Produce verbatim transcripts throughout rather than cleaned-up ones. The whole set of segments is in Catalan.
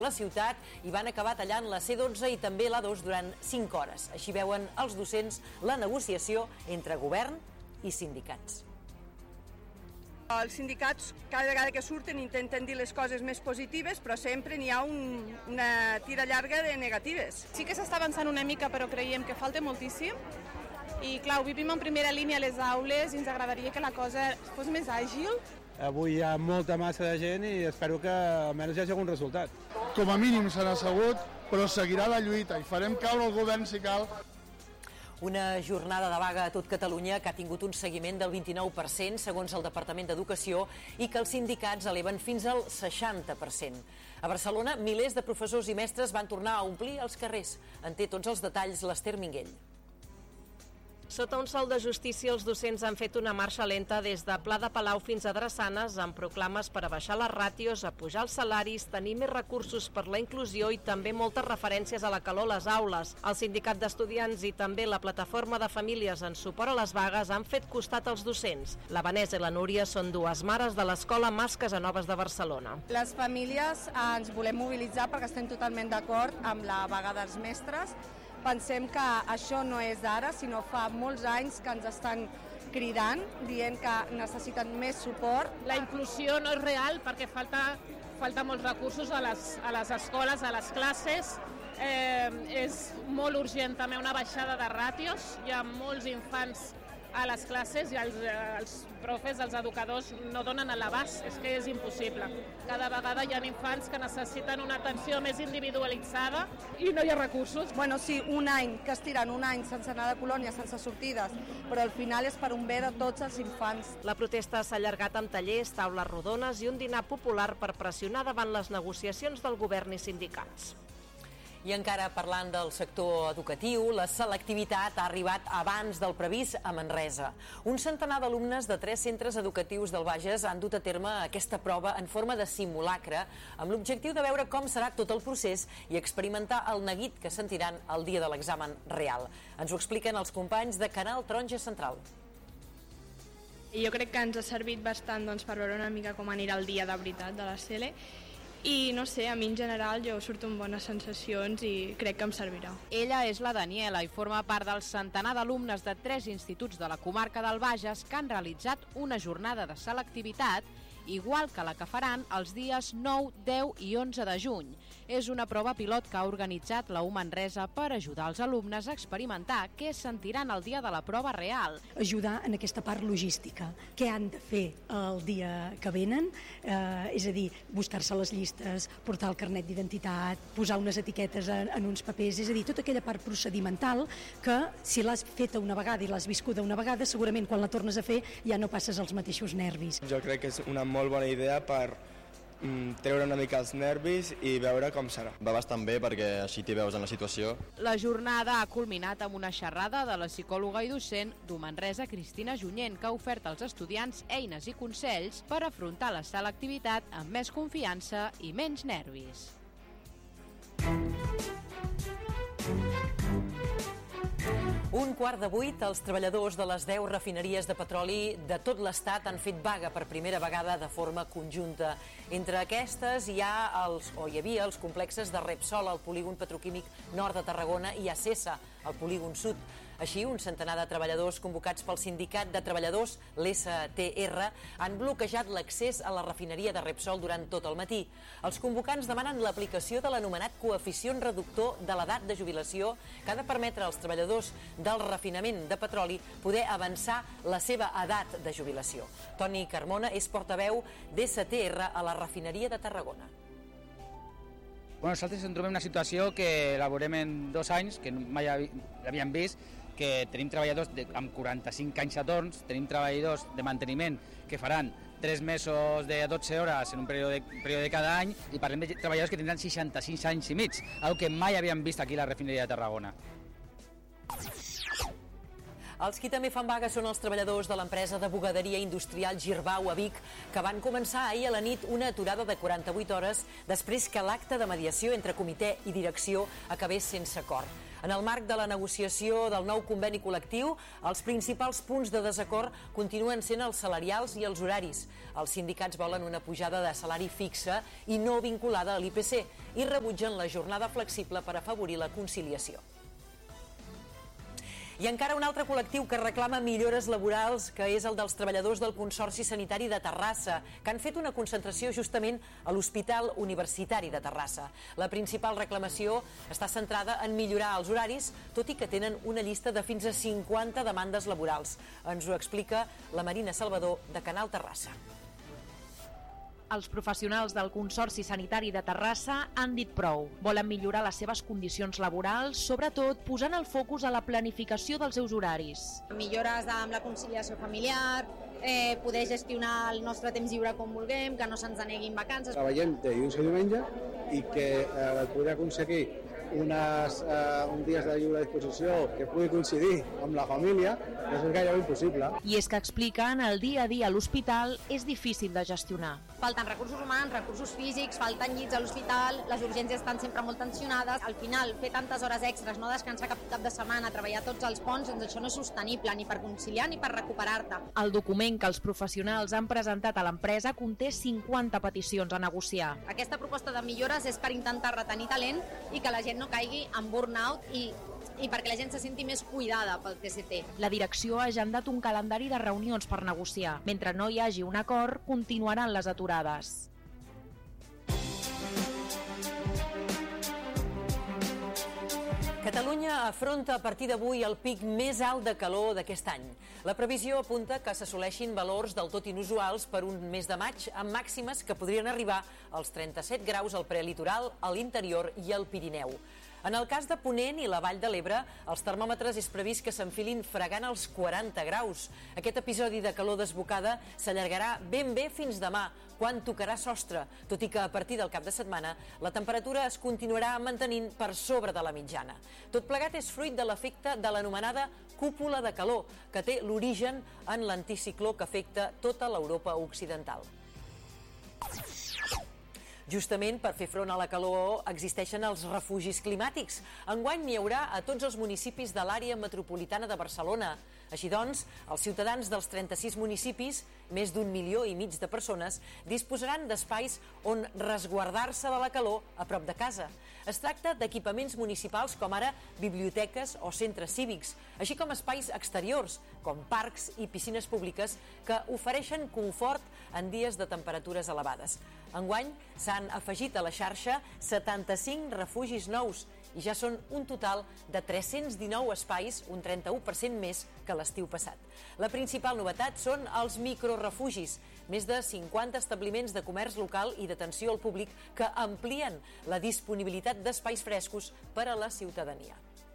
la ciutat i van acabar tallant la C dotze i també l'A dos durant cinc hores. Així veuen els docents la negociació entre govern i sindicats. Els sindicats, cada vegada que surten, intenten dir les coses més positives, però sempre n'hi ha un, una tira llarga de negatives. Sí que s'està avançant una mica, però creiem que falta moltíssim. I clar, ho vivim en primera línia a les aules i ens agradaria que la cosa fos més àgil. Avui hi ha molta massa de gent i espero que almenys hi hagi algun resultat. Com a mínim se n'ha assegut, però seguirà la lluita i farem caure el govern si cal. Una jornada de vaga a tot Catalunya que ha tingut un seguiment del vint-i-nou per cent, segons el Departament d'Educació, i que els sindicats eleven fins al seixanta per cent. A Barcelona, milers de professors i mestres van tornar a omplir els carrers. En té tots els detalls l'Ester Minguell. Sota un sol de justícia, els docents han fet una marxa lenta des de Pla de Palau fins a Drassanes amb proclames per a baixar les ràtios, a pujar els salaris, tenir més recursos per la inclusió i també moltes referències a la calor a les aules. El sindicat d'estudiants i també la plataforma de famílies en suport a les vagues han fet costat als docents. La Vanessa i la Núria són dues mares de l'escola Mas Casanovas de Barcelona. Les famílies ens volem mobilitzar perquè estem totalment d'acord amb la vaga dels mestres. Pensem que això no és d'ara, sinó fa molts anys que ens estan cridant, dient que necessiten més suport. La inclusió no és real perquè falta, falta molts recursos a les, a les escoles, a les classes. Eh, és molt urgent també una baixada de ràtios. Hi ha molts infants a les classes i els, els profes, els educadors no donen a l'abast, és que és impossible. Cada vegada hi ha infants que necessiten una atenció més individualitzada i no hi ha recursos. Bueno, sí, un any, que estiren un any sense anar de colònia, sense sortides, però al final és per un bé de tots els infants. La protesta s'ha allargat amb tallers, taules rodones i un dinar popular per pressionar davant les negociacions del govern i sindicats. I encara parlant del sector educatiu, la selectivitat ha arribat abans del previst a Manresa. Un centenar d'alumnes de tres centres educatius del Bages han dut a terme aquesta prova en forma de simulacre amb l'objectiu de veure com serà tot el procés i experimentar el neguit que sentiran el dia de l'examen real. Ens ho expliquen els companys de Canal Taronja Central. Jo crec que ens ha servit bastant doncs, per veure una mica com anirà el dia de veritat de la C L E. I no sé, a mi en general jo surto amb bones sensacions i crec que em servirà. Ella és la Daniela i forma part del centenar d'alumnes de tres instituts de la comarca del Bages que han realitzat una jornada de selectivitat igual que la que faran els dies nou, deu i onze de juny. És una prova pilot que ha organitzat la U Manresa per ajudar els alumnes a experimentar què sentiran el dia de la prova real. Ajudar en aquesta part logística. Què han de fer el dia que venen? Eh, és a dir, buscar-se les llistes, portar el carnet d'identitat, posar unes etiquetes en, en uns papers, és a dir, tota aquella part procedimental que si l'has feta una vegada i l'has viscuda una vegada, segurament quan la tornes a fer ja no passes els mateixos nervis. Jo crec que és una molt bona idea per mm, treure una mica els nervis i veure com serà. Va bastant bé perquè així t'hi veus en la situació. La jornada ha culminat amb una xerrada de la psicòloga i docent d'U Manresa, Cristina Junyent, que ha ofert als estudiants eines i consells per afrontar la selectivitat amb més confiança i menys nervis. Un quart de vuit, els treballadors de les deu refineries de petroli de tot l'Estat han fet vaga per primera vegada de forma conjunta. Entre aquestes hi ha els, o hi havia els complexes de Repsol, al polígon petroquímic nord de Tarragona, i Acesa, al polígon sud. Així, un centenar de treballadors convocats pel sindicat de treballadors, l'S T R, han bloquejat l'accés a la refineria de Repsol durant tot el matí. Els convocants demanen l'aplicació de l'anomenat coeficient reductor de l'edat de jubilació que ha de permetre als treballadors del refinament de petroli poder avançar la seva edat de jubilació. Toni Carmona és portaveu d'S T R a la refineria de Tarragona. Bueno, nosaltres ens trobem en una situació que elaborem en dos anys, que mai l'havíem vist, que tenim treballadors de, amb quaranta-cinc anys a torns, tenim treballadors de manteniment que faran tres mesos de dotze hores en un període, període de cada any i parlem de treballadors que tindran seixanta-sis anys i mig, algo que mai havíem vist aquí a la refineria de Tarragona. Els qui també fan vaga són els treballadors de l'empresa de bugaderia industrial Girbau a Vic, que van començar ahir a la nit una aturada de quaranta-vuit hores després que l'acte de mediació entre comitè i direcció acabés sense acord. En el marc de la negociació del nou conveni col·lectiu, els principals punts de desacord continuen sent els salarials i els horaris. Els sindicats volen una pujada de salari fixa i no vinculada a l'I P C i rebutgen la jornada flexible per afavorir la conciliació. I encara un altre col·lectiu que reclama millores laborals, que és el dels treballadors del Consorci Sanitari de Terrassa, que han fet una concentració justament a l'Hospital Universitari de Terrassa. La principal reclamació està centrada en millorar els horaris, tot i que tenen una llista de fins a cinquanta demandes laborals. Ens ho explica la Marina Salvador, de Canal Terrassa. Els professionals del Consorci Sanitari de Terrassa han dit prou. Volen millorar les seves condicions laborals, sobretot posant el focus a la planificació dels seus horaris. Millores amb la conciliació familiar, eh, poder gestionar el nostre temps lliure com vulguem, que no se'ns deneguin vacances. Treballem de dilluns a diumenge i que eh, poder aconseguir unes, eh, un dies de lliure disposició que pugui coincidir amb la família és gairebé impossible. I és que expliquen el dia a dia a l'hospital és difícil de gestionar. Falten recursos humans, recursos físics, falten llits a l'hospital, les urgències estan sempre molt tensionades. Al final, fer tantes hores extres, no descansar cap cap de setmana, treballar tots els ponts, doncs això no és sostenible ni per conciliar ni per recuperar-te. El document que els professionals han presentat a l'empresa conté cinquanta peticions a negociar. Aquesta proposta de millores és per intentar retenir talent i que la gent no caigui en burnout i i perquè la gent se senti més cuidada pel T C T. La direcció ha agendat un calendari de reunions per negociar. Mentre no hi hagi un acord, continuaran les aturades. Catalunya afronta a partir d'avui el pic més alt de calor d'aquest any. La previsió apunta que s'assoleixin valors del tot inusuals per un mes de maig, amb màximes que podrien arribar als trenta-set graus al prelitoral, a l'interior i al Pirineu. En el cas de Ponent i la Vall de l'Ebre, els termòmetres és previst que s'enfilin fregant els quaranta graus. Aquest episodi de calor desbocada s'allargarà ben bé fins demà, quan tocarà sostre, tot i que a partir del cap de setmana la temperatura es continuarà mantenint per sobre de la mitjana. Tot plegat és fruit de l'efecte de l'anomenada cúpula de calor, que té l'origen en l'anticicló que afecta tota l'Europa occidental. Justament per fer front a la calor existeixen els refugis climàtics. Enguany n'hi haurà a tots els municipis de l'àrea metropolitana de Barcelona. Així doncs, els ciutadans dels trenta-sis municipis, més d'un milió i mig de persones, disposaran d'espais on resguardar-se de la calor a prop de casa. Es tracta d'equipaments municipals com ara biblioteques o centres cívics, així com espais exteriors, com parcs i piscines públiques, que ofereixen confort en dies de temperatures elevades. Enguany s'han afegit a la xarxa setanta-cinc refugis nous i ja són un total de tres-cents dinou espais, un trenta-u per cent més que l'estiu passat. La principal novetat són els microrefugis, més de cinquanta establiments de comerç local i d'atenció al públic que amplien la disponibilitat d'espais frescos per a la ciutadania.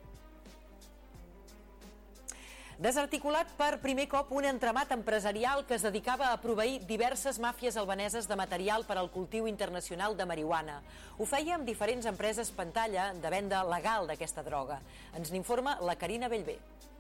Desarticulat per primer cop un entramat empresarial que es dedicava a proveir diverses màfies albaneses de material per al cultiu internacional de marihuana. Ho feia amb diferents empreses pantalla de venda legal d'aquesta droga. Ens n'informa la Carina Bellver.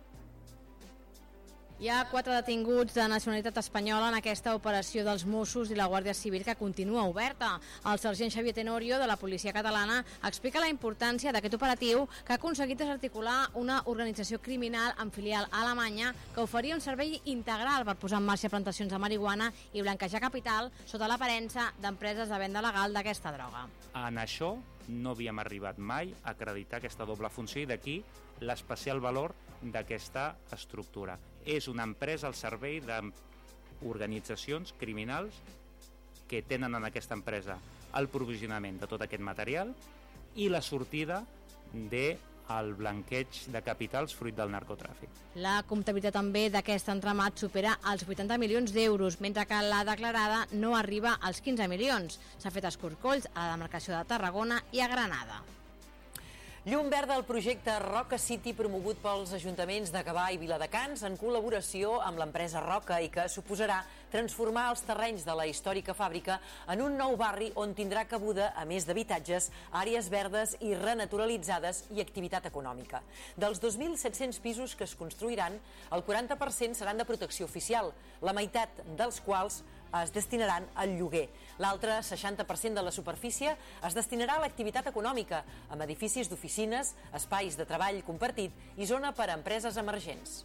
Hi ha quatre detinguts de nacionalitat espanyola en aquesta operació dels Mossos i la Guàrdia Civil que continua oberta. El sergent Xavier Tenorio, de la policia catalana, explica la importància d'aquest operatiu que ha aconseguit desarticular una organització criminal amb filial a Alemanya que oferia un servei integral per posar en marxa plantacions de marihuana i blanquejar capital sota l'aparença d'empreses de venda legal d'aquesta droga. En això no havíem arribat mai a acreditar aquesta doble funció i d'aquí l'especial valor d'aquesta estructura. És una empresa al servei d'organitzacions criminals que tenen en aquesta empresa el provisionament de tot aquest material i la sortida del blanqueig de capitals fruit del narcotràfic. La comptabilitat també d'aquest entramat supera els vuitanta milions d'euros, mentre que la declarada no arriba als quinze milions. S'ha fet escorcolls a la demarcació de Tarragona i a Granada. Llum verda al projecte Roca City promogut pels ajuntaments de Gavà i Viladecans en col·laboració amb l'empresa Roca i que suposarà transformar els terrenys de la històrica fàbrica en un nou barri on tindrà cabuda, a més d'habitatges, àrees verdes i renaturalitzades i activitat econòmica. Dels dos mil set-cents pisos que es construiran, el quaranta per cent seran de protecció oficial, la meitat dels quals es destinaran al lloguer. L'altre seixanta per cent de la superfície es destinarà a l'activitat econòmica, amb edificis d'oficines, espais de treball compartit i zona per a empreses emergents.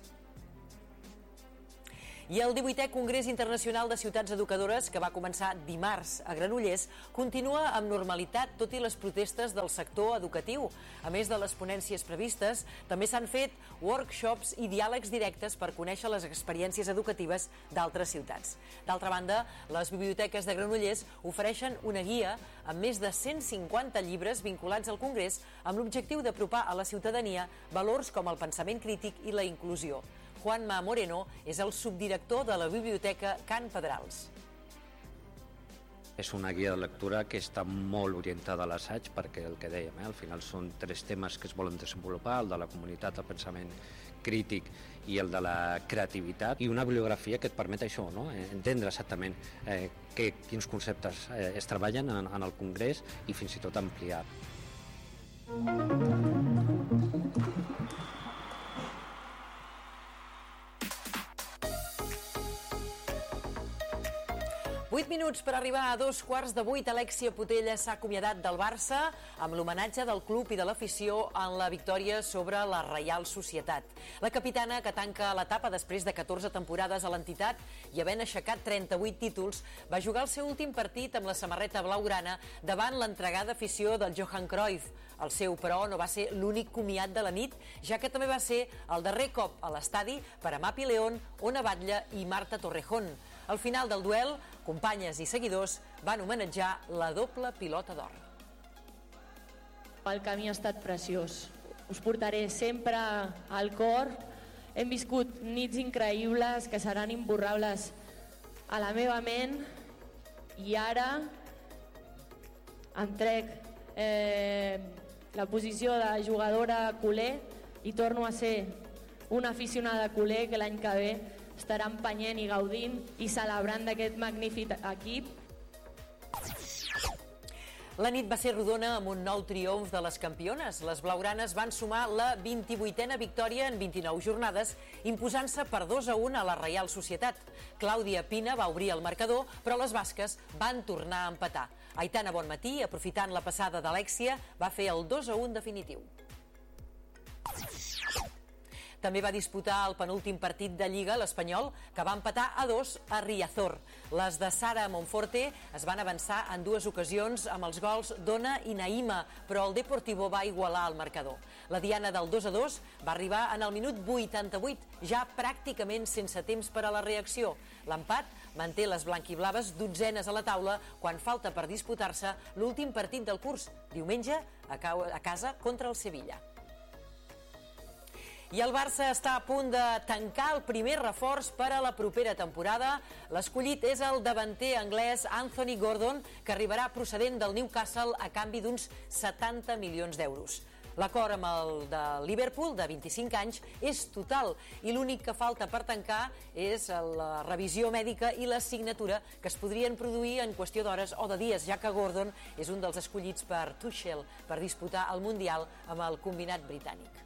I el divuitè Congrés Internacional de Ciutats Educadores, que va començar dimarts a Granollers, continua amb normalitat, tot i les protestes del sector educatiu. A més de les ponències previstes, també s'han fet workshops i diàlegs directes per conèixer les experiències educatives d'altres ciutats. D'altra banda, les biblioteques de Granollers ofereixen una guia amb més de cent cinquanta llibres vinculats al Congrés amb l'objectiu d'apropar a la ciutadania valors com el pensament crític i la inclusió. Juanma Moreno és el subdirector de la Biblioteca Can Pedrals. És una guia de lectura que està molt orientada a l'assaig perquè el que dèiem, eh, al final són tres temes que es volen desenvolupar, el de la comunitat, el pensament crític i el de la creativitat, i una bibliografia que et permet això, no? Entendre exactament eh, que, quins conceptes eh, es treballen en, en el Congrés i fins i tot ampliar. Vuit minuts per arribar a dos quarts de vuit. Alexia Putella s'ha acomiadat del Barça amb l'homenatge del club i de l'afició en la victòria sobre la Reial Societat. La capitana, que tanca l'etapa després de catorze temporades a l'entitat i havent aixecat trenta-vuit títols, va jugar el seu últim partit amb la samarreta blaugrana davant l'entregada afició del Johan Cruyff. El seu, però, no va ser l'únic comiat de la nit, ja que també va ser el darrer cop a l'estadi per a Mapi León, Ona Batlle i Marta Torrejón. Al final del duel, companyes i seguidors van homenatjar la doble pilota d'or. El camí ha estat preciós. Us portaré sempre al cor. Hem viscut nits increïbles que seran imborrables a la meva ment i ara em trec eh, la posició de jugadora culer i torno a ser una aficionada culer que l'any que ve estarà empenyent i gaudint i celebrant d'aquest magnífic equip. La nit va ser rodona amb un nou triomf de les campiones. Les blaugranes van sumar la vint-i-vuitena victòria en vint-i-nou jornades, imposant-se per dos a un a la Reial Societat. Clàudia Pina va obrir el marcador, però les basques van tornar a empatar. Aitana Bonmatí, aprofitant la passada d'Alexia, va fer el dos a un definitiu. També va disputar el penúltim partit de Lliga, l'Espanyol, que va empatar a dos a Riazor. Les de Sara Monforte es van avançar en dues ocasions amb els gols d'Ona i Naïma, però el Deportivo va igualar el marcador. La diana del dos a dos va arribar en el minut vuitanta-vuit, ja pràcticament sense temps per a la reacció. L'empat manté les blanquiblaves dotzenes a la taula quan falta per disputar-se l'últim partit del curs, diumenge a casa contra el Sevilla. I el Barça està a punt de tancar el primer reforç per a la propera temporada. L'escollit és el davanter anglès Anthony Gordon, que arribarà procedent del Newcastle a canvi d'uns setanta milions d'euros. L'acord amb el de Liverpool, de vint-i-cinc anys, és total i l'únic que falta per tancar és la revisió mèdica i la signatura, que es podrien produir en qüestió d'hores o de dies, ja que Gordon és un dels escollits per Tuchel per disputar el Mundial amb el combinat britànic.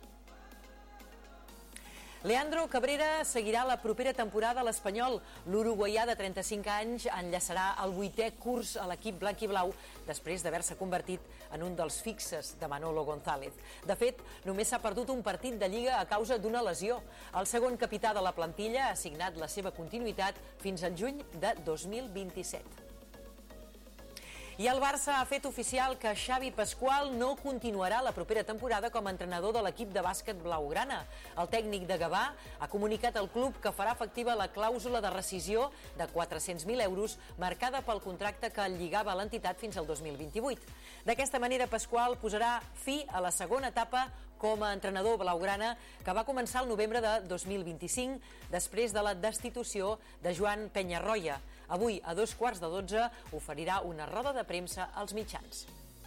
Leandro Cabrera seguirà la propera temporada a l'Espanyol. L'uruguaià de trenta-cinc anys enllaçarà el vuitè curs a l'equip blanc i blau després d'haver-se convertit en un dels fixes de Manolo González. De fet, només s'ha perdut un partit de Lliga a causa d'una lesió. El segon capità de la plantilla ha signat la seva continuïtat fins al juny de dos mil vint-i-set. I el Barça ha fet oficial que Xavi Pasqual no continuarà la propera temporada com a entrenador de l'equip de bàsquet blaugrana. El tècnic de Gavà ha comunicat al club que farà efectiva la clàusula de rescisió de quatre-cents mil euros marcada pel contracte que el lligava a l'entitat fins al dos mil vint-i-vuit. D'aquesta manera, Pasqual posarà fi a la segona etapa com a entrenador blaugrana, que va començar el novembre de dos mil vint-i-cinc, després de la destitució de Joan Penyarroia. Avui, a dos quarts de dotze, oferirà una roda de premsa als mitjans.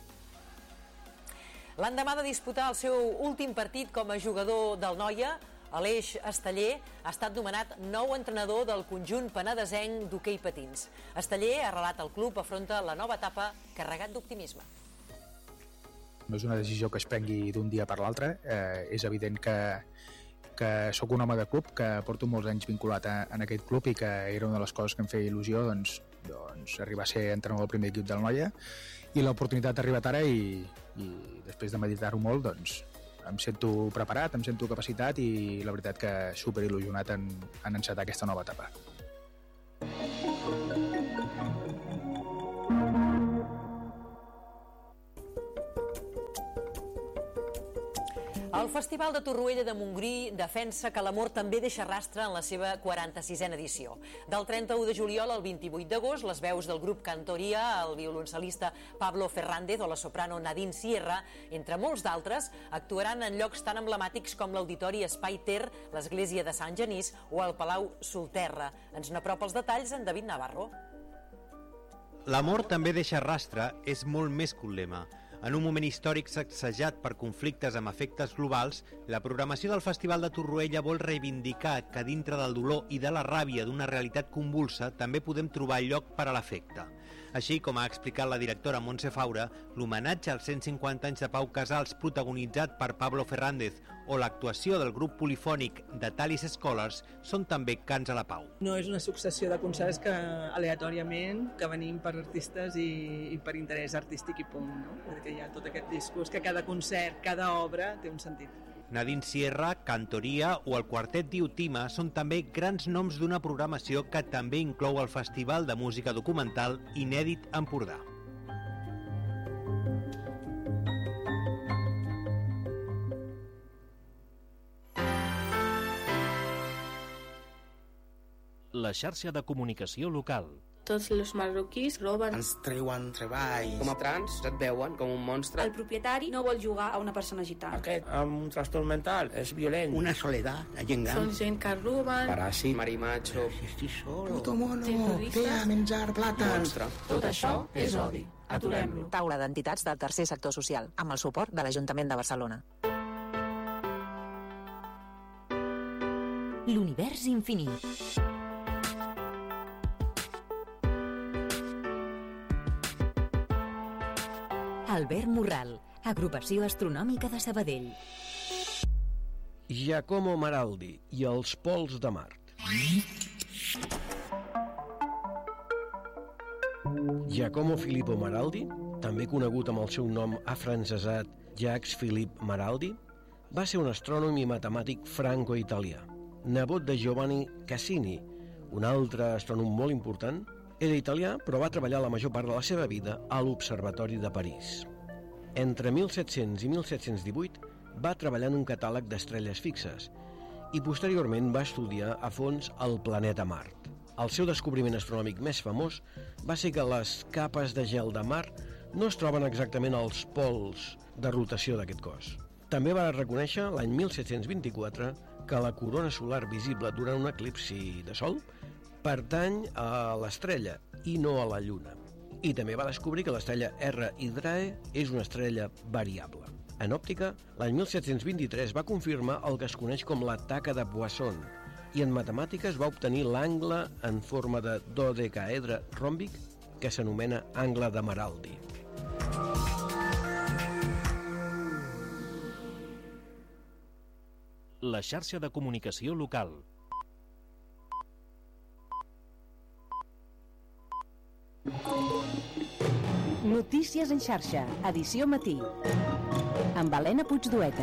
L'endemà de disputar el seu últim partit com a jugador del Noia, Aleix Esteller ha estat nomenat nou entrenador del conjunt penedesenc d'hoquei patins. Esteller, arrelat al club, afronta la nova etapa carregat d'optimisme. No és una decisió que es prengui d'un dia per l'altre. Eh, és evident que, que sóc un home de club, que porto molts anys vinculat a, en aquest club i que era una de les coses que em feia il·lusió doncs, doncs, arribar a ser entrenador del primer equip del Noia, i l'oportunitat ha arribat ara i, i després de meditar-ho molt, doncs, em sento preparat, em sento capacitat i la veritat que superil·lusionat en, en encetar aquesta nova etapa. El Festival de Torroella de Montgrí defensa que l'amor també deixa rastre en la seva quaranta-sisena edició. Del trenta-u de juliol al vint-i-vuit d'agost, les veus del grup Cantoria, el violoncel·lista Pablo Fernández o la soprano Nadine Sierra, entre molts d'altres, actuaran en llocs tan emblemàtics com l'Auditori Espai Ter, l'Església de Sant Genís o el Palau Solterra. Ens n'apropa els detalls en David Navarro. L'amor també deixa rastre és molt més que un lema. En un moment històric sacsejat per conflictes amb efectes globals, la programació del Festival de Torroella vol reivindicar que dintre del dolor i de la ràbia d'una realitat convulsa també podem trobar lloc per a l'afecte. Així, com ha explicat la directora Montse Faura, l'homenatge als cent cinquanta anys de Pau Casals protagonitzat per Pablo Fernández o l'actuació del grup polifònic de Talis Scholars són també cants a la pau. No és una successió de concerts que aleatòriament que venim per artistes i, i per interès artístic i punt, no? Perquè hi ha tot aquest discurs que cada concert, cada obra té un sentit. Nadine Sierra, Cantoria o el quartet Diotima són també grans noms d'una programació que també inclou el Festival de Música Documental Inèdit Empordà. La xarxa de comunicació local. Tots els marroquís roben. Ens treuen treball. Com a trans et veuen com un monstre. El propietari no vol jugar a una persona gitana. Aquest amb un trastorn mental és violent. Una soledat, la gent gran. Són gent que roben. Paràsit, marimacho. Si estic solo. Puto mono, té a menjar plàtans. Monstre. Tot això és odi. Aturem-lo. Taula d'entitats del tercer sector social, amb el suport de l'Ajuntament de Barcelona. L'univers infinit. Albert Morral, Agrupació Astronòmica de Sabadell. Giacomo Maraldi i els pols de Mart. Giacomo Filippo Maraldi, també conegut amb el seu nom afrancesat Jacques Philippe Maraldi, va ser un astrònom i matemàtic franco-italià, nebot de Giovanni Cassini, un altre astrònom molt important. Era italià, però va treballar la major part de la seva vida a l'Observatori de París. Entre mil set-cents i mil set-cents divuit va treballar en un catàleg d'estrelles fixes i posteriorment va estudiar a fons el planeta Mart. El seu descobriment astronòmic més famós va ser que les capes de gel de Mart no es troben exactament als pols de rotació d'aquest cos. També va reconèixer l'any mil set-cents vint-i-quatre que la corona solar visible durant un eclipsi de Sol pertany a l'estrella i no a la Lluna. I també va descobrir que l'estrella R Hydrae és una estrella variable. En òptica, l'any mil set-cents vint-i-tres va confirmar el que es coneix com la taca de Poisson i en matemàtiques va obtenir l'angle en forma de dodecaedre ròmbic que s'anomena angle de Maraldi. La xarxa de comunicació local. Notícies en xarxa, edició matí, amb Helena Puigdueta.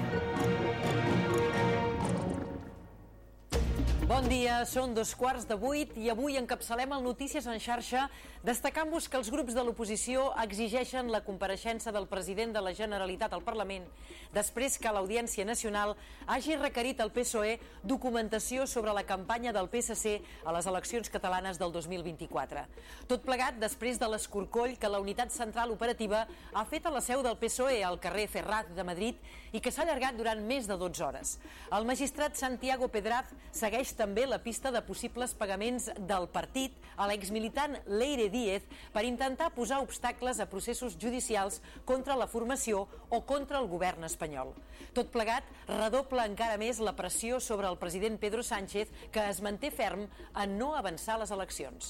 Bon dia, són dos quarts de vuit i avui encapçalem el Notícies en xarxa destacant-vos que els grups de l'oposició exigeixen la compareixença del president de la Generalitat al Parlament després que l'Audiència Nacional hagi requerit al P S O E documentació sobre la campanya del P S C a les eleccions catalanes del dos mil vint-i-quatre. Tot plegat després de l'escorcoll que la Unitat Central Operativa ha fet a la seu del P S O E al carrer Ferraz de Madrid i que s'ha allargat durant més de dotze hores. El magistrat Santiago Pedraz segueix també la pista de possibles pagaments del partit a l'exmilitant Leire Díez per intentar posar obstacles a processos judicials contra la formació o contra el govern espanyol. Tot plegat redobla encara més la pressió sobre el president Pedro Sánchez, que es manté ferm en no avançar les eleccions.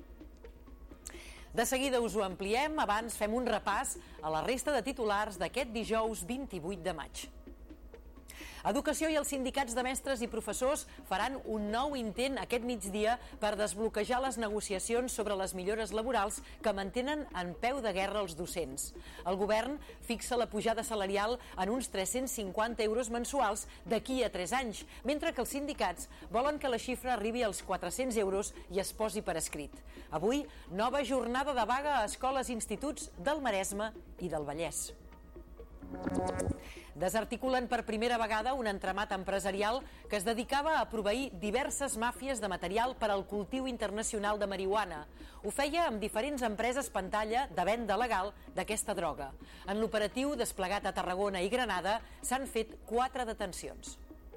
De seguida us ho ampliem, abans fem un repàs a la resta de titulars d'aquest dijous vint-i-vuit de maig. Educació i els sindicats de mestres i professors faran un nou intent aquest migdia per desbloquejar les negociacions sobre les millores laborals que mantenen en peu de guerra els docents. El govern fixa la pujada salarial en uns tres-cents cinquanta euros mensuals d'aquí a tres anys, mentre que els sindicats volen que la xifra arribi als quatre-cents euros i es posi per escrit. Avui, nova jornada de vaga a escoles i instituts del Maresme i del Vallès. Desarticulen per primera vegada un entramat empresarial que es dedicava a proveir diverses màfies de material per al cultiu internacional de marihuana. Ho feia amb diferents empreses pantalla de venda legal d'aquesta droga. En l'operatiu desplegat a Tarragona i Granada s'han fet quatre detencions.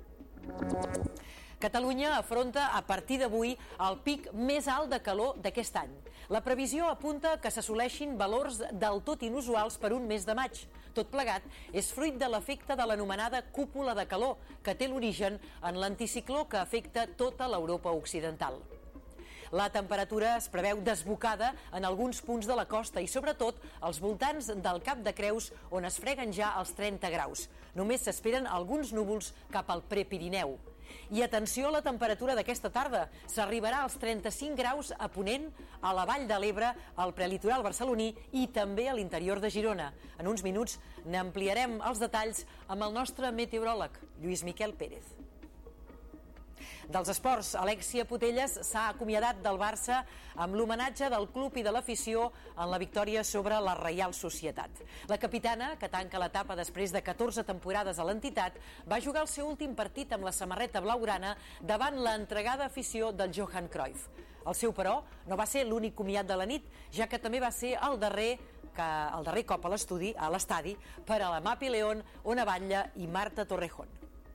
Catalunya afronta a partir d'avui el pic més alt de calor d'aquest any. La previsió apunta que s'assoleixin valors del tot inusuals per un mes de maig. Tot plegat és fruit de l'efecte de l'anomenada cúpula de calor, que té l'origen en l'anticicló que afecta tota l'Europa occidental. La temperatura es preveu desbocada en alguns punts de la costa i sobretot als voltants del Cap de Creus, on es freguen ja els trenta graus. Només s'esperen alguns núvols cap al Prepirineu. I atenció a la temperatura d'aquesta tarda. S'arribarà als trenta-cinc graus a Ponent, a la Vall de l'Ebre, al prelitoral barceloní i també a l'interior de Girona. En uns minuts n'ampliarem els detalls amb el nostre meteoròleg, Lluís Miquel Pérez. Dels esports, Alexia Putellas s'ha acomiadat del Barça amb l'homenatge del club i de l'afició en la victòria sobre la Reial Societat. La capitana, que tanca l'etapa després de catorze temporades a l'entitat, va jugar el seu últim partit amb la samarreta blaugrana davant l'entregada afició del Johan Cruyff. El seu, però, no va ser l'únic comiat de la nit, ja que també va ser el darrer que el darrer cop a l'estudi, a l'estadi, per a la Mapi León, Ona Batlle i Marta Torrejón.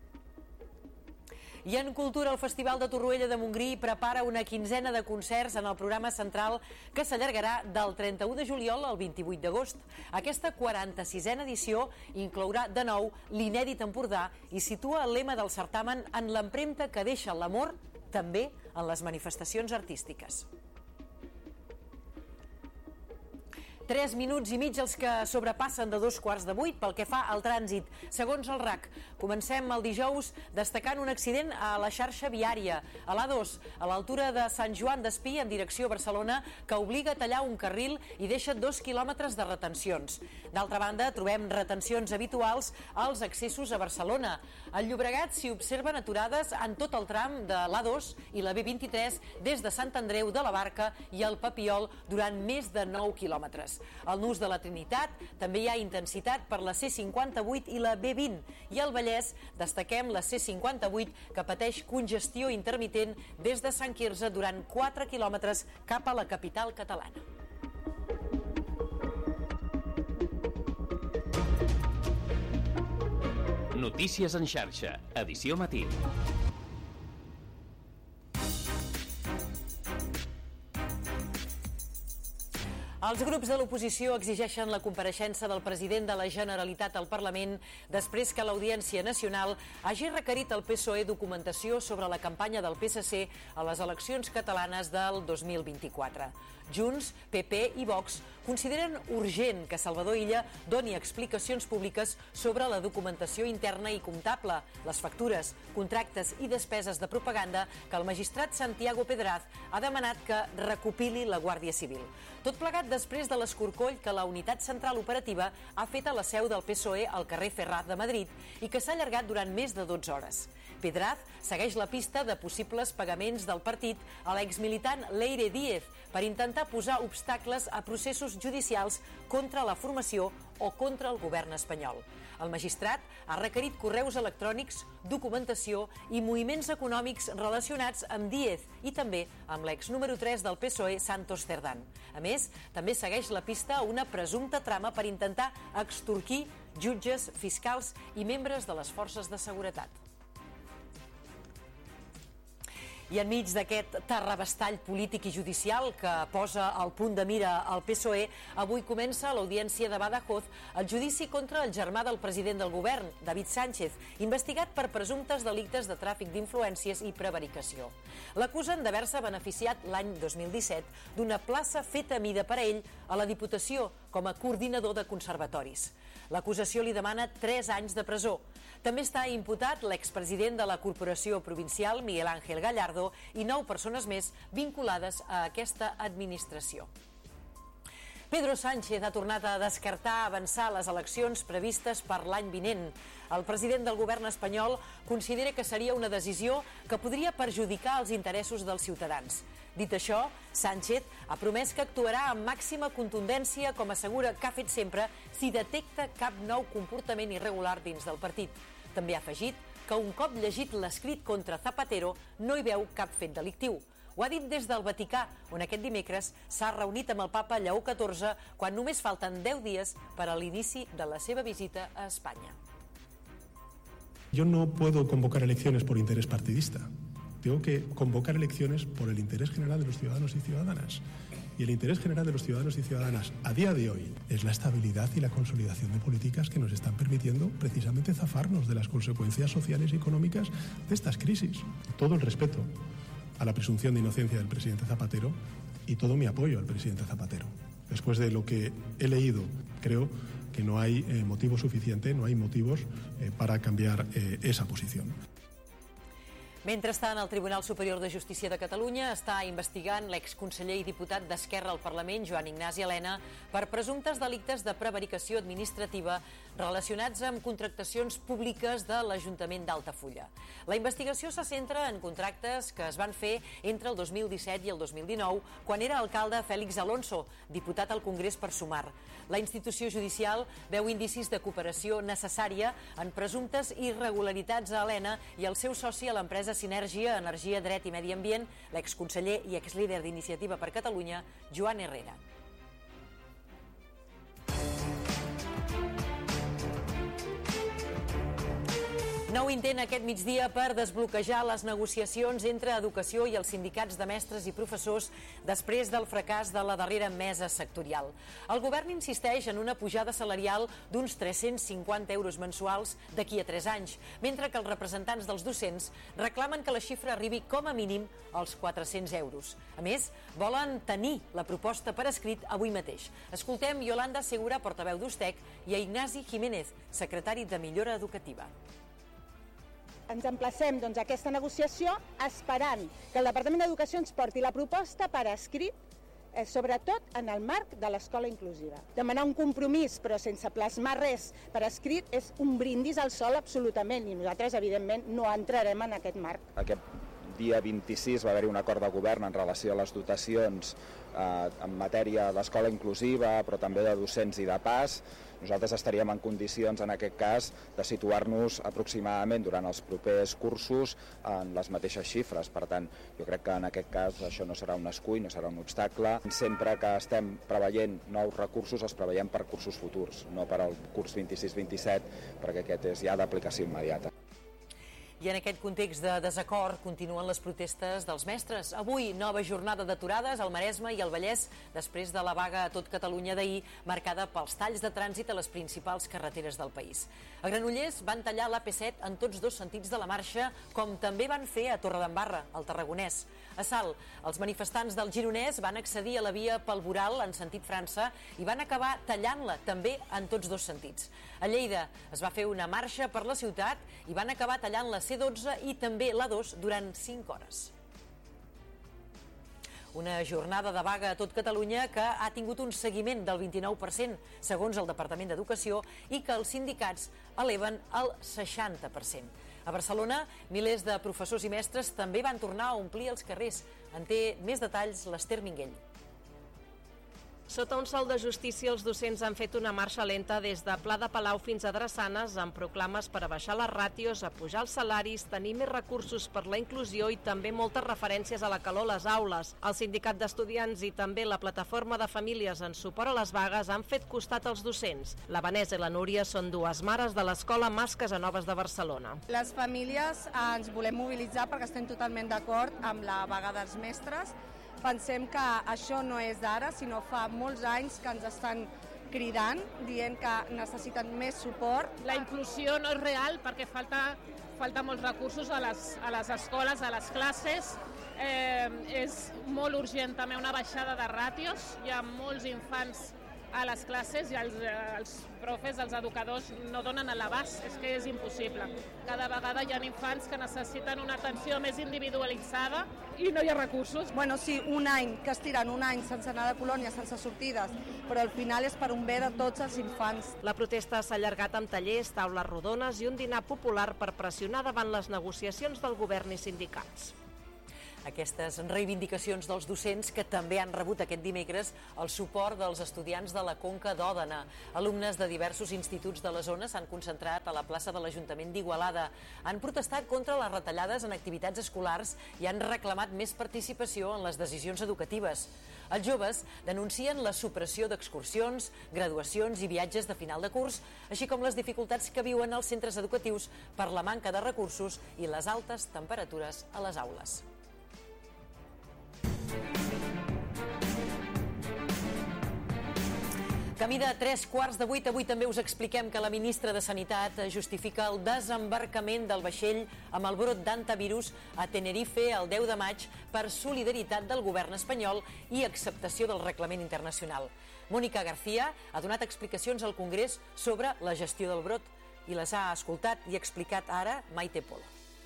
I en cultura, el Festival de Torroella de Montgrí prepara una quinzena de concerts en el programa central que s'allargarà del trenta-u de juliol al vint-i-vuit d'agost. Aquesta quaranta-sisena edició inclourà de nou l'inèdit Empordà i situa el lema del certamen en l'empremta que deixa l'amor també en les manifestacions artístiques. Tres minuts i mig els que sobrepassen de dos quarts de vuit pel que fa al trànsit. Segons el R A C, comencem el dijous destacant un accident a la xarxa viària, a l'A dos, a l'altura de Sant Joan d'Espí en direcció a Barcelona, que obliga a tallar un carril i deixa dos quilòmetres de retencions. D'altra banda, trobem retencions habituals als accessos a Barcelona. Al Llobregat s'hi observen aturades en tot el tram de l'A dos i la B vint-i-tres des de Sant Andreu de la Barca i el Papiol durant més de nou quilòmetres. Al Nus de la Trinitat també hi ha intensitat per la C cinquanta-vuit i la B vint, i al Vallès destaquem la C cinquanta-vuit que pateix congestió intermitent des de Sant Quirze durant quatre quilòmetres cap a la capital catalana. Notícies en xarxa, edició matí. Els grups de l'oposició exigeixen la compareixença del president de la Generalitat al Parlament després que l'Audiència Nacional hagi requerit al P S O E documentació sobre la campanya del P S C a les eleccions catalanes del dos mil vint-i-quatre. Junts, P P i Vox consideren urgent que Salvador Illa doni explicacions públiques sobre la documentació interna i comptable, les factures, contractes i despeses de propaganda que el magistrat Santiago Pedraz ha demanat que recopili la Guàrdia Civil. Tot plegat després de l'escorcoll que la Unitat Central Operativa ha fet a la seu del P S O E al carrer Ferraz de Madrid i que s'ha allargat durant més de dotze hores. Pedraz segueix la pista de possibles pagaments del partit a l'exmilitant Leire Díez per intentar posar obstacles a processos judicials contra la formació o contra el govern espanyol. El magistrat ha requerit correus electrònics, documentació i moviments econòmics relacionats amb Díez i també amb l'ex número tres del P S O E, Santos Cerdán. A més, també segueix la pista a una presumpta trama per intentar extorquir jutges, fiscals i membres de les forces de seguretat. I enmig d'aquest terrabastall polític i judicial que posa al punt de mira el P S O E, avui comença a l'Audiència de Badajoz el judici contra el germà del president del govern, David Sánchez, investigat per presumptes delictes de tràfic d'influències i prevaricació. L'acusen d'haver-se beneficiat l'any dos mil disset d'una plaça feta a mida per a ell a la Diputació com a coordinador de conservatoris. L'acusació li demana tres anys de presó. També està imputat l'expresident de la Corporació Provincial, Miguel Ángel Gallardo, i nou persones més vinculades a aquesta administració. Pedro Sánchez ha tornat a descartar avançar les eleccions previstes per l'any vinent. El president del govern espanyol considera que seria una decisió que podria perjudicar els interessos dels ciutadans. Dit això, Sánchez ha promès que actuarà amb màxima contundència, com assegura que ha fet sempre, si detecta cap nou comportament irregular dins del partit. També ha afegit que un cop llegit l'escrit contra Zapatero no hi veu cap fet delictiu. Ho ha dit des del Vaticà, on aquest dimecres s'ha reunit amb el papa Lleó catorze quan només falten deu dies per a l'inici de la seva visita a Espanya. Yo no puedo convocar elecciones por interés partidista. Tengo que convocar elecciones por el interés general de los ciudadanos y ciudadanas. Y el interés general de los ciudadanos y ciudadanas a día de hoy es la estabilidad y la consolidación de políticas que nos están permitiendo precisamente zafarnos de las consecuencias sociales y económicas de estas crisis. Todo el respeto a la presunción de inocencia del presidente Zapatero y todo mi apoyo al presidente Zapatero. Después de lo que he leído, creo que no hay eh, motivo suficiente, no hay motivos eh, para cambiar eh, esa posición. Mentrestant, el Tribunal Superior de Justícia de Catalunya està investigant l'exconseller i diputat d'Esquerra al Parlament, Joan Ignasi Elena, per presumptes delictes de prevaricació administrativa relacionats amb contractacions públiques de l'Ajuntament d'Altafulla. La investigació se centra en contractes que es van fer entre el dos mil disset i el dos mil dinou, quan era alcalde Félix Alonso, diputat al Congrés per Sumar. La institució judicial veu indicis de cooperació necessària en presumptes irregularitats a Elena i el seu soci a l'empresa Sinergia, Energia, Dret i Medi Ambient, l'exconseller i exlíder d'Iniciativa per Catalunya, Joan Herrera. Nou intent aquest migdia per desbloquejar les negociacions entre Educació i els sindicats de mestres i professors després del fracàs de la darrera mesa sectorial. El govern insisteix en una pujada salarial d'uns tres-cents cinquanta euros mensuals d'aquí a tres anys, mentre que els representants dels docents reclamen que la xifra arribi com a mínim als quatre-cents euros. A més, volen tenir la proposta per escrit avui mateix. Escoltem Yolanda Segura, portaveu d'Ustec, i a Ignasi Jiménez, secretari de Millora Educativa. Ens emplacem doncs, a aquesta negociació esperant que el Departament d'Educació ens porti la proposta per escrit, eh, sobretot en el marc de l'escola inclusiva. Demanar un compromís però sense plasmar res per escrit és un brindis al sol absolutament i nosaltres evidentment no entrarem en aquest marc. Aquest dia vint-i-sis va haver-hi un acord de govern en relació a les dotacions eh, en matèria d'escola inclusiva però també de docents i de pas. Nosaltres estaríem en condicions, en aquest cas, de situar-nos aproximadament durant els propers cursos en les mateixes xifres. Per tant, jo crec que en aquest cas això no serà un escull, no serà un obstacle. Sempre que estem preveient nous recursos, els preveiem per cursos futurs, no per al curs vint-i-sis vint-i-set, perquè aquest és ja d'aplicació immediata. I en aquest context de desacord continuen les protestes dels mestres. Avui, nova jornada d'aturades al Maresme i al Vallès després de la vaga a tot Catalunya d'ahir, marcada pels talls de trànsit a les principals carreteres del país. A Granollers van tallar l'A P set en tots dos sentits de la marxa, com també van fer a Torredembarra, al Tarragonès. A Salt, els manifestants del Gironès van accedir a la via pel Boral en sentit França i van acabar tallant-la també en tots dos sentits. A Lleida es va fer una marxa per la ciutat i van acabar tallant la C dotze i també l'A dos durant cinc hores. Una jornada de vaga a tot Catalunya que ha tingut un seguiment del vint-i-nou per cent, segons el Departament d'Educació, i que els sindicats eleven al seixanta per cent. A Barcelona, milers de professors i mestres també van tornar a omplir els carrers. En té més detalls l'Ester Minguell. Sota un sol de justícia, els docents han fet una marxa lenta des de Pla de Palau fins a Drassanes amb proclames per a baixar les ràtios, a pujar els salaris, tenir més recursos per la inclusió i també moltes referències a la calor a les aules. El sindicat d'estudiants i també la plataforma de famílies en suport a les vagues han fet costat als docents. La Vanessa i la Núria són dues mares de l'escola Mas Casanovas de Barcelona. Les famílies ens volem mobilitzar perquè estem totalment d'acord amb la vaga dels mestres. Pensem que això no és d'ara, sinó fa molts anys que ens estan cridant, dient que necessiten més suport. La inclusió no és real perquè falta, falta molts recursos a les, a les escoles, a les classes. Eh, és molt urgent també una baixada de ràtios. Hi ha molts infants a les classes i els, els profes, els educadors no donen a l'abast, és que és impossible. Cada vegada hi ha infants que necessiten una atenció més individualitzada i no hi ha recursos. Bueno, sí, un any, que estiren un any sense anar de colònia, sense sortides, però al final és per un bé de tots els infants. La protesta s'ha allargat amb tallers, taules rodones i un dinar popular per pressionar davant les negociacions del govern i sindicats. Aquestes reivindicacions dels docents que també han rebut aquest dimecres el suport dels estudiants de la Conca d'Òdena. Alumnes de diversos instituts de la zona s'han concentrat a la plaça de l'Ajuntament d'Igualada. Han protestat contra les retallades en activitats escolars i han reclamat més participació en les decisions educatives. Els joves denuncien la supressió d'excursions, graduacions i viatges de final de curs, així com les dificultats que viuen els centres educatius per la manca de recursos i les altes temperatures a les aules. Camí de tres quarts de vuit, avui també us expliquem que la ministra de Sanitat justifica el desembarcament del vaixell amb el brot d'hantavirus a Tenerife el deu de maig per solidaritat del govern espanyol i acceptació del reglament internacional. Mónica García ha donat explicacions al Congrés sobre la gestió del brot i les ha escoltat i explicat ara Maite Polo.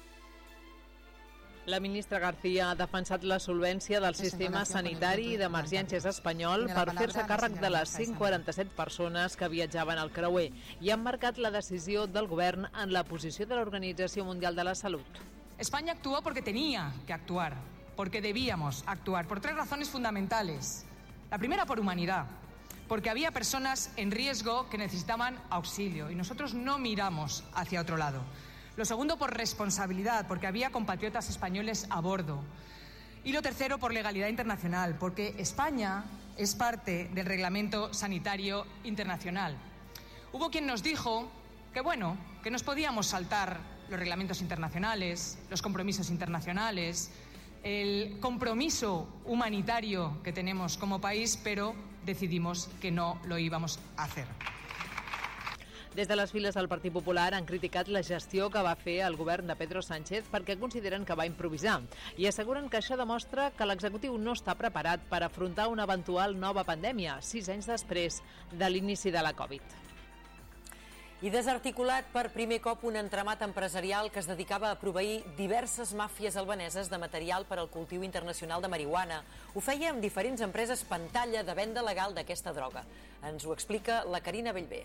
La ministra García ha defensat la solvència del sistema sanitari i d'emergències espanyol per fer-se càrrec de les cent quaranta-set persones que viatjaven al creuer i ha marcat la decisió del govern en la posició de l'Organització Mundial de la Salut. España actuó porque tenía que actuar, porque debíamos actuar, por tres razones fundamentales. La primera, por humanidad, porque había personas en riesgo que necesitaban auxilio y nosotros no miramos hacia otro lado. Lo segundo, por responsabilidad, porque había compatriotas españoles a bordo. Y lo tercero, por legalidad internacional, porque España es parte del Reglamento Sanitario Internacional. Hubo quien nos dijo que, bueno, que nos podíamos saltar los reglamentos internacionales, los compromisos internacionales, el compromiso humanitario que tenemos como país, pero decidimos que no lo íbamos a hacer. Des de les files del Partit Popular han criticat la gestió que va fer el govern de Pedro Sánchez perquè consideren que va improvisar i asseguren que això demostra que l'executiu no està preparat per afrontar una eventual nova pandèmia, sis anys després de l'inici de la Covid. I desarticulat per primer cop un entramat empresarial que es dedicava a proveir diverses màfies albaneses de material per al cultiu internacional de marihuana. Ho feia amb diferents empreses pantalla de venda legal d'aquesta droga. Ens ho explica la Carina Bellver.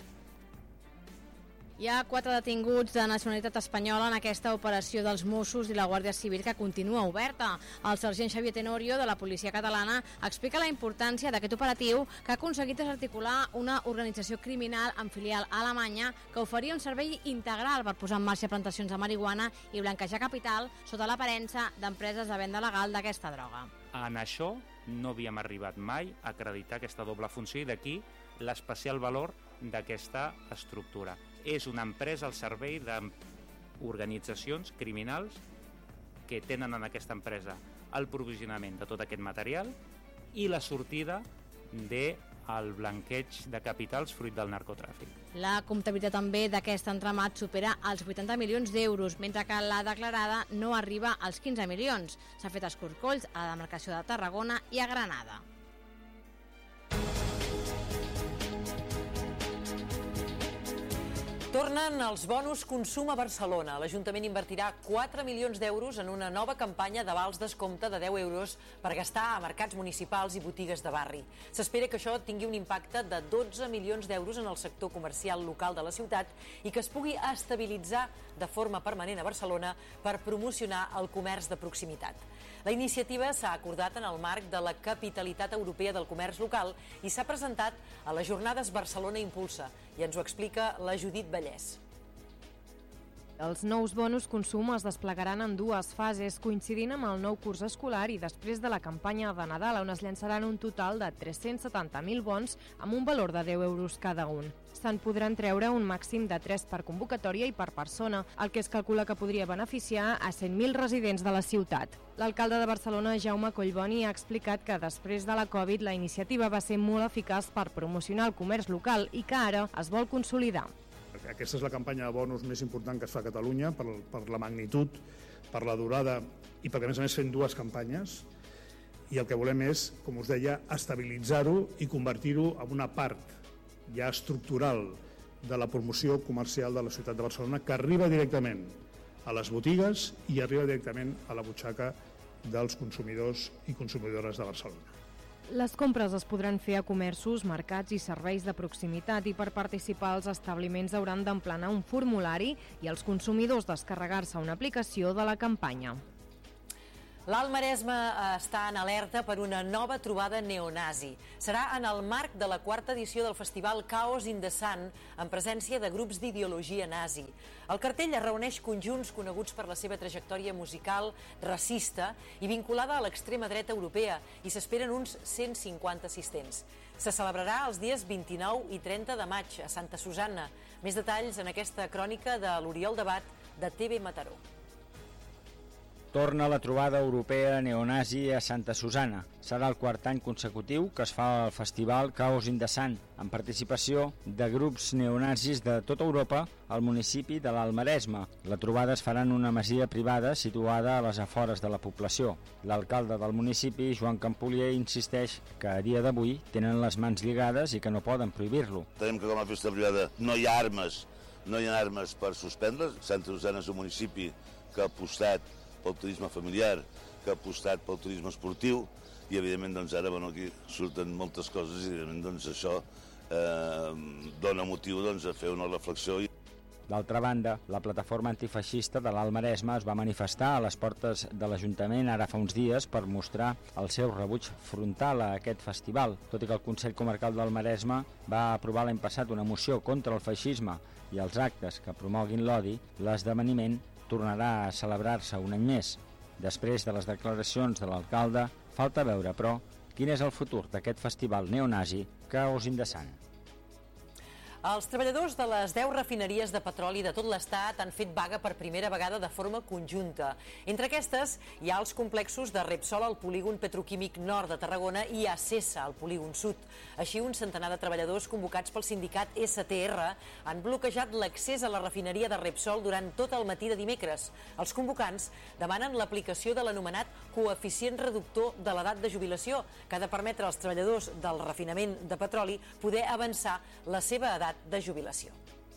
Hi ha quatre detinguts de nacionalitat espanyola en aquesta operació dels Mossos i la Guàrdia Civil que continua oberta. El sergent Xavier Tenorio, de la policia catalana, explica la importància d'aquest operatiu que ha aconseguit desarticular una organització criminal amb filial a Alemanya que oferia un servei integral per posar en marxa plantacions de marihuana i blanquejar capital sota l'aparença d'empreses de venda legal d'aquesta droga. En això no havíem arribat mai a acreditar aquesta doble funció i d'aquí l'especial valor d'aquesta estructura. És una empresa al servei d'organitzacions criminals que tenen en aquesta empresa el provisionament de tot aquest material i la sortida del blanqueig de capitals fruit del narcotràfic. La comptabilitat també d'aquest entramat supera els vuitanta milions d'euros, mentre que la declarada no arriba als quinze milions. S'ha fet escorcolls a la demarcació de Tarragona i a Granada. Tornen els bonus consum a Barcelona. L'Ajuntament invertirà quatre milions d'euros en una nova campanya d'avals descompte de deu euros per gastar a mercats municipals i botigues de barri. S'espera que això tingui un impacte de dotze milions d'euros en el sector comercial local de la ciutat i que es pugui estabilitzar de forma permanent a Barcelona per promocionar el comerç de proximitat. La iniciativa s'ha acordat en el marc de la capitalitat europea del comerç local i s'ha presentat a les jornades Barcelona Impulsa, i ens ho explica la Judit Vallès. Els nous bonus consum es desplegaran en dues fases, coincidint amb el nou curs escolar i després de la campanya de Nadal, on es llançaran un total de tres-cents setanta mil bons amb un valor de deu euros cada un. Se'n podran treure un màxim de tres per convocatòria i per persona, el que es calcula que podria beneficiar a cent mil residents de la ciutat. L'alcalde de Barcelona, Jaume Collboni, ha explicat que després de la Covid la iniciativa va ser molt eficaç per promocionar el comerç local i que ara es vol consolidar. Aquesta és la campanya de bonus més important que es fa a Catalunya per, per la magnitud, per la durada i perquè a més a més fem dues campanyes i el que volem és, com us deia, estabilitzar-ho i convertir-ho en una part ja estructural de la promoció comercial de la ciutat de Barcelona, que arriba directament a les botigues i arriba directament a la butxaca dels consumidors i consumidores de Barcelona. Les compres es podran fer a comerços, mercats i serveis de proximitat i per participar els establiments hauran d'emplenar un formulari i els consumidors descarregar-se una aplicació de la campanya. L'Alt Maresme està en alerta per una nova trobada neonazi. Serà en el marc de la quarta edició del festival Chaos in the Sun, en presència de grups d'ideologia nazi. El cartell es reuneix conjunts coneguts per la seva trajectòria musical racista i vinculada a l'extrema dreta europea, i s'esperen uns cent cinquanta assistents. Se celebrarà els dies vint-i-nou i trenta de maig a Santa Susanna. Més detalls en aquesta crònica de l'Oriol Debat de T V Mataró. Torna la trobada europea neonazi a Santa Susanna. Serà el quart any consecutiu que es fa el festival Chaos in the Sun, amb participació de grups neonazis de tota Europa al municipi de l'Alt Maresme. La trobada es farà en una masia privada situada a les afores de la població. L'alcalde del municipi, Joan Campolier, insisteix que a dia d'avui tenen les mans lligades i que no poden prohibir-lo. Tenim que com a festa privada no hi ha armes, no hi ha armes per suspendre. Santa Susanna és un municipi que ha apostat pel turisme familiar, que ha apostat pel turisme esportiu, i evidentment doncs, ara bueno, aquí surten moltes coses i evidentment doncs, això eh, dona motiu doncs, a fer una reflexió. D'altra banda, la plataforma antifeixista de l'Alt Maresme es va manifestar a les portes de l'Ajuntament ara fa uns dies per mostrar el seu rebuig frontal a aquest festival. Tot i que el Consell Comarcal del Maresme va aprovar l'any passat una moció contra el feixisme i els actes que promoguin l'odi, l'esdeveniment tornarà a celebrar-se un any més. Després de les declaracions de l'alcalde, falta veure, però, quin és el futur d'aquest festival neonazi Chaos in the Sun. Els treballadors de les deu refineries de petroli de tot l'Estat han fet vaga per primera vegada de forma conjunta. Entre aquestes hi ha els complexos de Repsol al polígon petroquímic nord de Tarragona i Acesa al polígon sud. Així, un centenar de treballadors convocats pel sindicat S T R han bloquejat l'accés a la refineria de Repsol durant tot el matí de dimecres. Els convocants demanen l'aplicació de l'anomenat coeficient reductor de l'edat de jubilació, que ha de permetre als treballadors del refinament de petroli poder avançar la seva edat de jubilació.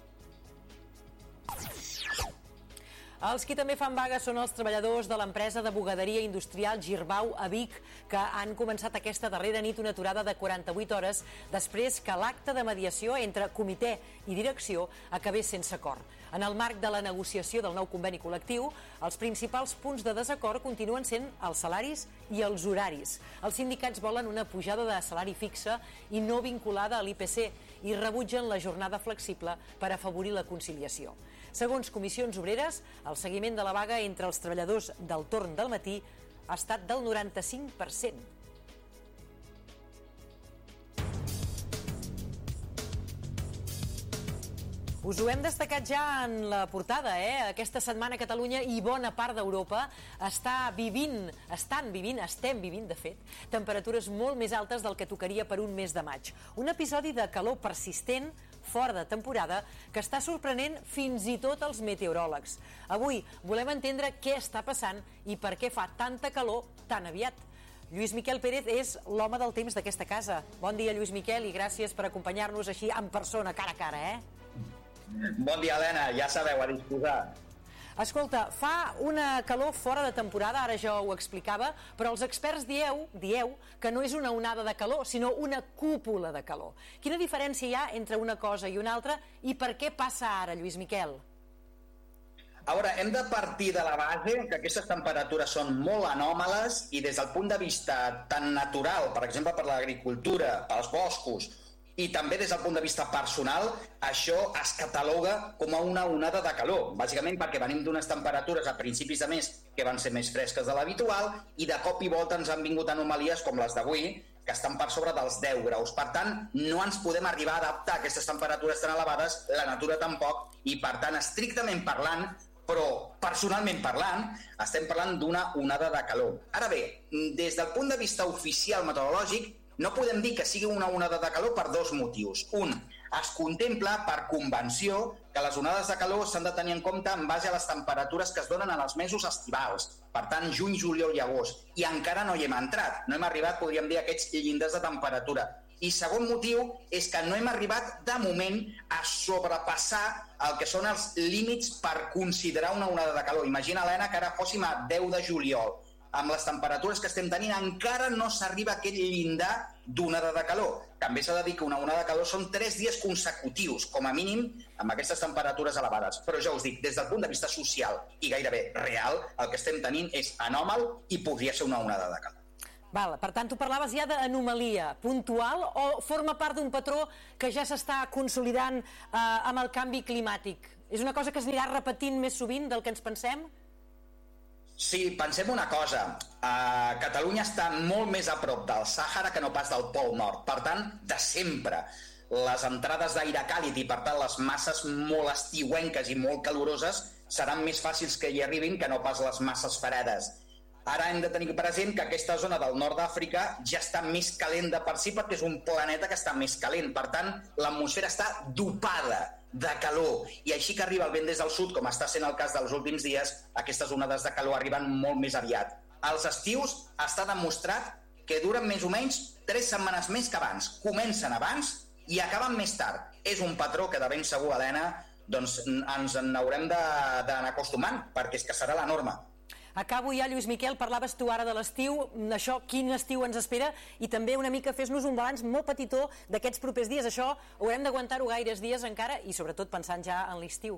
Els qui també fan vaga són els treballadors de l'empresa de bugaderia industrial Girbau a Vic, que han començat aquesta darrera nit una aturada de quaranta-vuit hores després que l'acte de mediació entre comitè i direcció acabés sense acord. En el marc de la negociació del nou conveni col·lectiu, els principals punts de desacord continuen sent els salaris i els horaris. Els sindicats volen una pujada de salari fixa i no vinculada a l'I P C i rebutgen la jornada flexible per afavorir la conciliació. Segons Comissions Obreres, el seguiment de la vaga entre els treballadors del torn del matí ha estat del noranta-cinc per cent. Us ho hem destacat ja en la portada, eh? Aquesta setmana Catalunya i bona part d'Europa està vivint, estan vivint, estem vivint, de fet, temperatures molt més altes del que tocaria per un mes de maig. Un episodi de calor persistent, fora de temporada, que està sorprenent fins i tot els meteoròlegs. Avui volem entendre què està passant i per què fa tanta calor tan aviat. Lluís Miquel Pérez és l'home del temps d'aquesta casa. Bon dia, Lluís Miquel, i gràcies per acompanyar-nos així en persona, cara a cara, eh? Bon dia, Helena, ja sabeu, a disposar. Escolta, fa una calor fora de temporada, ara ja ho explicava, però els experts dieu, dieu que no és una onada de calor, sinó una cúpula de calor. Quina diferència hi ha entre una cosa i una altra i per què passa ara, Lluís Miquel? A veure, hem de partir de la base que aquestes temperatures són molt anòmales i des del punt de vista tan natural, per exemple per l'agricultura, pels boscos, i també des del punt de vista personal, això es cataloga com a una onada de calor, bàsicament perquè venim d'unes temperatures a principis de mes que van ser més fresques de l'habitual i de cop i volta ens han vingut anomalies com les d'avui, que estan per sobre dels deu graus. Per tant, no ens podem arribar a adaptar a aquestes temperatures tan elevades, la natura tampoc, i per tant, estrictament parlant, però personalment parlant, estem parlant d'una onada de calor. Ara bé, des del punt de vista oficial meteorològic, no podem dir que sigui una onada de calor per dos motius. Un, es contempla per convenció que les onades de calor s'han de tenir en compte en base a les temperatures que es donen en els mesos estivals, per tant, juny, juliol i agost, i encara no hi hem entrat, no hem arribat, podríem dir, a aquests llindars de temperatura. I segon motiu és que no hem arribat, de moment, a sobrepassar el que són els límits per considerar una onada de calor. Imagina, Helena, que ara fóssim a deu de juliol. Amb les temperatures que estem tenint encara no s'arriba a aquell llindar d'onada de calor. També s'ha de dir que una onada de calor són tres dies consecutius, com a mínim, amb aquestes temperatures elevades. Però ja us dic, des del punt de vista social i gairebé real, el que estem tenint és anòmal i podria ser una onada de calor. Val, per tant, tu parlaves ja d'anomalia puntual o forma part d'un patró que ja s'està consolidant eh, amb el canvi climàtic? És una cosa que es anirà repetint més sovint del que ens pensem? Sí, pensem una cosa, uh, Catalunya està molt més a prop del Sàhara que no pas del Pol Nord, per tant, de sempre. Les entrades d'aire càlid i, per tant, les masses molt estiuenques i molt caloroses seran més fàcils que hi arribin que no pas les masses fredes. Ara hem de tenir present que aquesta zona del nord d'Àfrica ja està més calent de per si perquè és un planeta que està més calent, per tant, l'atmosfera està dopada de calor, i així que arriba el vent des del sud, com està sent el cas dels últims dies, aquestes onades de calor arriben molt més aviat. Els estius està demostrat que duren més o menys tres setmanes més que abans. Comencen abans i acaben més tard. És un patró que de ben segur, Helena, doncs ens n'haurem d'anar acostumant, perquè és que serà la norma. Acabo ja, Lluís Miquel, parlaves tu ara de l'estiu, això, quin estiu ens espera, i també una mica fes-nos un balanç molt petitó d'aquests propers dies. Això haurem d'aguantar-ho gaires dies encara, i sobretot pensant ja en l'estiu.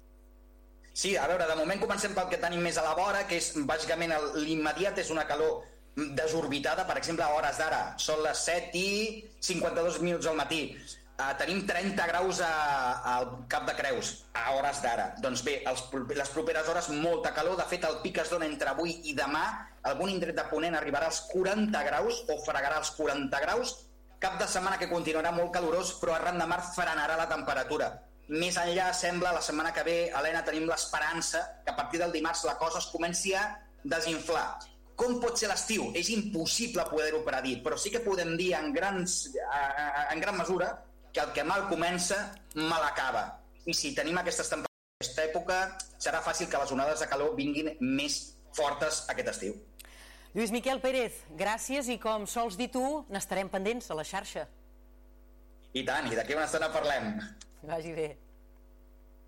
Sí, a veure, de moment comencem pel que tenim més a la vora, que és bàsicament l'immediat, és una calor desorbitada. Per exemple, a hores d'ara són les set i cinquanta-dos minuts al matí. Uh, tenim trenta graus a, al Cap de Creus, a hores d'ara. Doncs bé, els, les properes hores, molta calor. De fet, el pic es dona entre avui i demà. Algun indret de Ponent arribarà als quaranta graus o fregarà als quaranta graus. Cap de setmana que continuarà molt calorós, però arran de mar frenarà la temperatura. Més enllà, sembla, la setmana que ve, Helena, tenim l'esperança que a partir del dimarts la cosa es comenci a desinflar. Com pot ser l'estiu? És impossible poder-ho predir, però sí que podem dir en, grans, en gran mesura que el que mal comença, mal acaba. I si tenim aquestes temperatures en aquesta època, serà fàcil que les onades de calor vinguin més fortes aquest estiu. Lluís Miquel Pérez, gràcies, i com sols dir tu, n'estarem pendents a la xarxa. I tant, i d'aquí una estona parlem. Vagi bé.